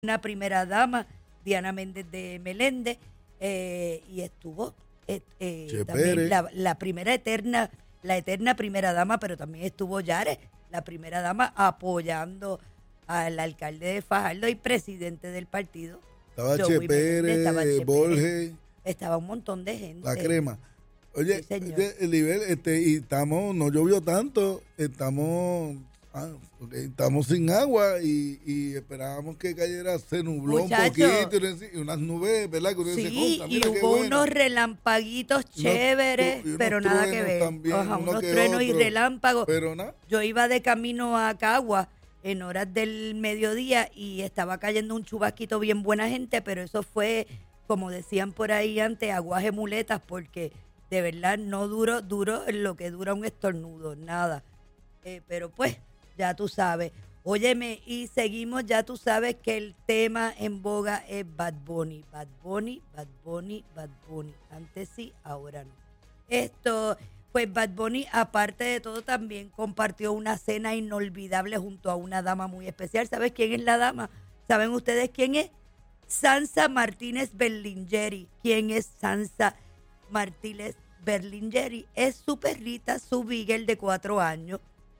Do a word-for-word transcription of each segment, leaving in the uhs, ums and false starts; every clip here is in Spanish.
una primera dama, Diana Méndez de Meléndez, eh, y estuvo eh, eh, Che también Pérez. la, la primera eterna, la eterna primera dama, pero también estuvo Yare, la primera dama, apoyando al alcalde de Fajardo y presidente del partido. Estaba Joey Che Meléndez, estaba Pérez, Che Pérez, Borges, estaba un montón de gente. la crema. Oye, Sí, señor. este, el nivel, este, y estamos, no llovió tanto, estamos, ah, ok, estamos sin agua y, y esperábamos que cayera, se nubló Muchacho. un poquito y, uno decía- y unas nubes, ¿verdad? Que uno dice, Sí, "Contra, y mira qué hubo bueno". unos relampaguitos Unos chéveres, tru- y unos pero nada que truenos ver. también, Ajá, uno unos que truenos y otro, relámpagos. pero nada. Yo iba de camino a Cagua en horas del mediodía y estaba cayendo un chubasquito bien buena gente, pero eso fue, como decían por ahí antes, aguaje muletas, porque de verdad no duró, duró lo que dura un estornudo, nada. Eh, pero pues, ya tú sabes. Óyeme, y seguimos, ya tú sabes que el tema en boga es Bad Bunny. Bad Bunny, Bad Bunny, Bad Bunny. Antes sí, ahora no. Esto, pues Bad Bunny, aparte de todo, también compartió una cena inolvidable junto a una dama muy especial. ¿Sabes quién es la dama? ¿Saben ustedes quién es? Sansa Martínez Berlingeri. ¿Quién es Sansa Martínez Berlingeri? Es su perrita, su beagle de cuatro años,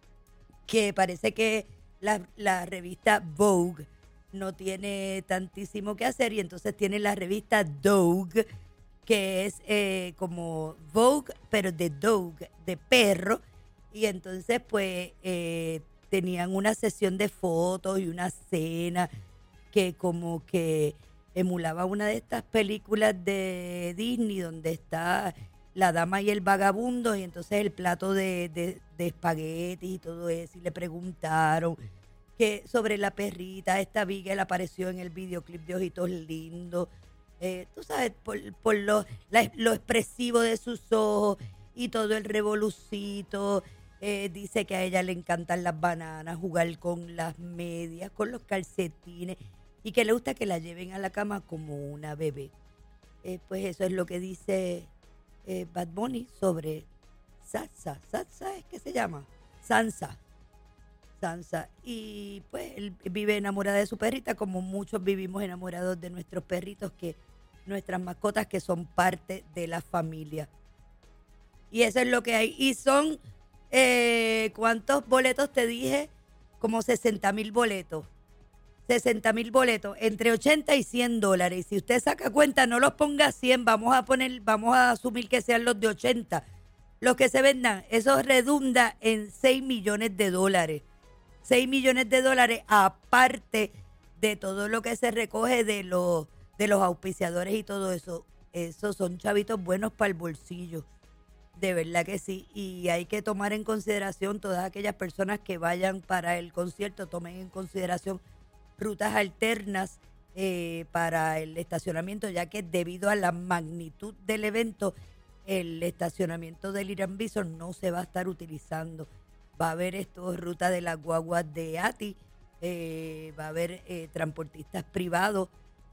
que parece que la, la revista Vogue no tiene tantísimo que hacer y entonces tiene la revista Dogue, que es eh, como Vogue, pero de Dogue, de perro. Y entonces pues eh, tenían una sesión de fotos y una cena que como que emulaba una de estas películas de Disney donde está la dama y el vagabundo y entonces el plato de, de, de espagueti y todo eso, y le preguntaron que sobre la perrita, esta Beagle apareció en el videoclip de Ojitos Lindos, eh, tú sabes, por, por lo, la- lo expresivo de sus ojos y todo el revolucito. Eh, dice que a ella le encantan las bananas, jugar con las medias, con los calcetines, y que le gusta que la lleven a la cama como una bebé. Eh, pues eso es lo que dice eh, Bad Bunny sobre Sansa. Sansa es que se llama. Sansa. Sansa. Y pues él vive enamorada de su perrita, como muchos vivimos enamorados de nuestros perritos, que nuestras mascotas, que son parte de la familia. Y eso es lo que hay. Y son, eh, ¿cuántos boletos te dije? Como sesenta mil boletos. sesenta mil boletos, entre ochenta y cien dólares. Y si usted saca cuenta, no los ponga a cien, vamos a poner, vamos a asumir que sean los de ochenta. Los que se vendan, eso redunda en seis millones de dólares. seis millones de dólares, aparte de todo lo que se recoge de los, de los auspiciadores y todo eso. Esos son chavitos buenos para el bolsillo. De verdad que sí. Y hay que tomar en consideración todas aquellas personas que vayan para el concierto, tomen en consideración rutas alternas eh, para el estacionamiento, ya que debido a la magnitud del evento, el estacionamiento del Irán Bison no se va a estar utilizando. Va a haber esto, ruta de las guaguas de A T I, eh, va a haber eh, transportistas privados,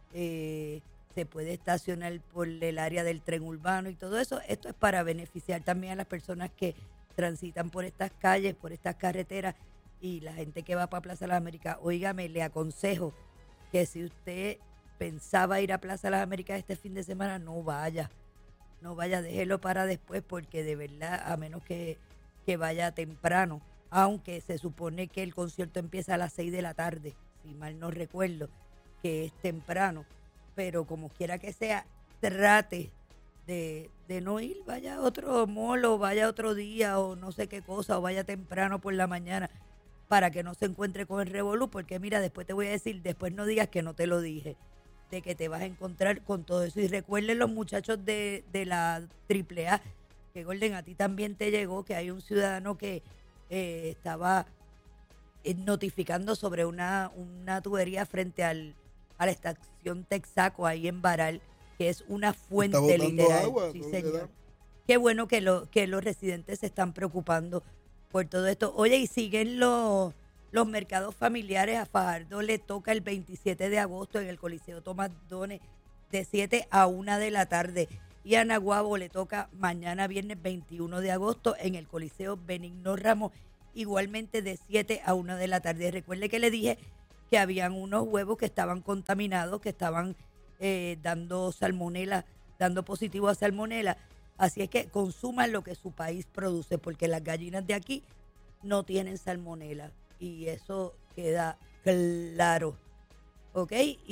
eh, se puede estacionar por el área del tren urbano y todo eso. Esto es para beneficiar también a las personas que transitan por estas calles, por estas carreteras, y la gente que va para Plaza de las Américas. Óigame, le aconsejo que si usted pensaba ir a Plaza de las Américas este fin de semana, no vaya. No vaya, déjelo para después, porque de verdad, a menos que, que vaya temprano, aunque se supone que el concierto empieza a las seis de la tarde, si mal no recuerdo, que es temprano, pero como quiera que sea, trate de, de no ir, vaya a otro mall o vaya otro día o no sé qué cosa, o vaya temprano por la mañana, para que no se encuentre con el revolú, porque mira, después te voy a decir, después no digas que no te lo dije, de que te vas a encontrar con todo eso. Y recuerden los muchachos de, de la triple A, que Golden, a ti también te llegó, que hay un ciudadano que eh, estaba eh, notificando sobre una, una tubería frente al, a la estación Texaco, ahí en Baral, que es una fuente botando literal. agua, Sí, ¿no? señor. Qué bueno que, lo, que los residentes se están preocupando por todo esto. Oye, y siguen los, los mercados familiares. A Fajardo le toca el veintisiete de agosto en el Coliseo Tomás Dones de siete a una de la tarde. Y a Naguabo le toca mañana viernes veintiuno de agosto en el Coliseo Benigno Ramos, igualmente de siete a una de la tarde. Recuerde que le dije que habían unos huevos que estaban contaminados, que estaban eh, dando salmonela, dando positivo a salmonela. Así es que consuman lo que su país produce, porque las gallinas de aquí no tienen salmonela. Y eso queda claro. ¿Ok?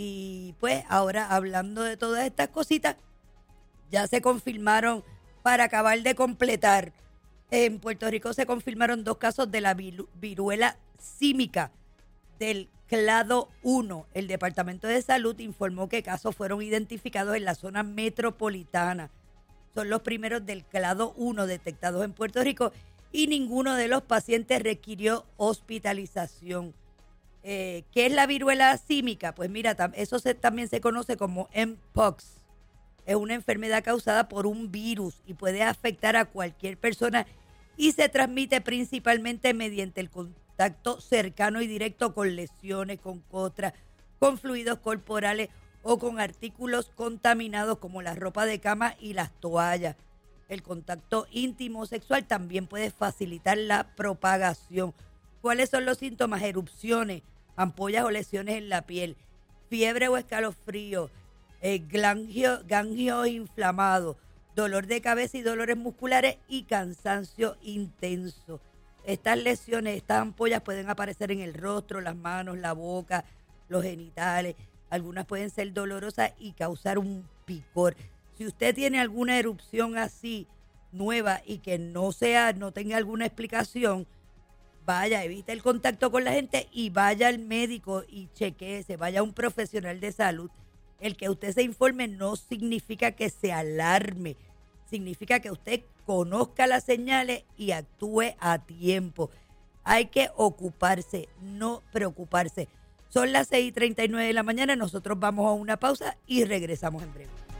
Y pues ahora hablando de todas estas cositas, ya se confirmaron, para acabar de completar, en Puerto Rico se confirmaron dos casos de la viruela símica del clado uno. El Departamento de Salud informó que casos fueron identificados en la zona metropolitana. Son los primeros del clado uno detectados en Puerto Rico y ninguno de los pacientes requirió hospitalización. Eh, ¿Qué es la viruela símica? Pues mira, eso se, también se conoce como M-Pox. Es una enfermedad causada por un virus y puede afectar a cualquier persona y se transmite principalmente mediante el contacto cercano y directo con lesiones, con costras, con fluidos corporales o con artículos contaminados como la ropa de cama y las toallas. El contacto íntimo sexual también puede facilitar la propagación. ¿Cuáles son los síntomas? Erupciones, ampollas o lesiones en la piel, fiebre o escalofrío, eh, gangio, gangio inflamado, dolor de cabeza y dolores musculares y cansancio intenso. Estas lesiones, estas ampollas pueden aparecer en el rostro, las manos, la boca, los genitales. Algunas pueden ser dolorosas y causar un picor. Si usted tiene alguna erupción así nueva y que no sea, no tenga alguna explicación, vaya, evite el contacto con la gente y vaya al médico y chequeese, vaya a un profesional de salud. El que usted se informe no significa que se alarme, significa que usted conozca las señales y actúe a tiempo. Hay que ocuparse, no preocuparse. Son las seis y treinta y nueve de la mañana, nosotros vamos a una pausa y regresamos en breve.